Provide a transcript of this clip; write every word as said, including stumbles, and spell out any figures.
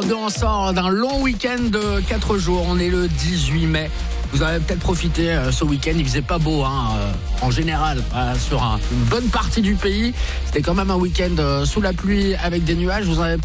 deux, on sort d'un long week-end de quatre jours. On est le dix-huit mai. Vous avez peut-être profité euh, ce week-end, il faisait pas beau hein, euh, en général euh, sur un, une bonne partie du pays. C'était quand même un week-end euh, sous la pluie avec des nuages. Vous en avez